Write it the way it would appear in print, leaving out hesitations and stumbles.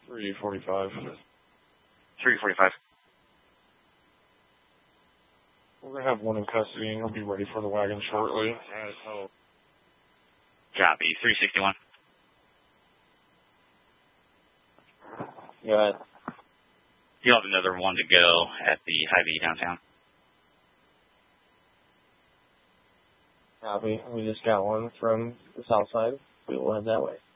345. 345. We're going to have one in custody, and he'll be ready for the wagon shortly. Copy. 361. Go ahead. You'll have another one to go at the Hy-Vee downtown. Copy. We just got one from the south side. We will head that way.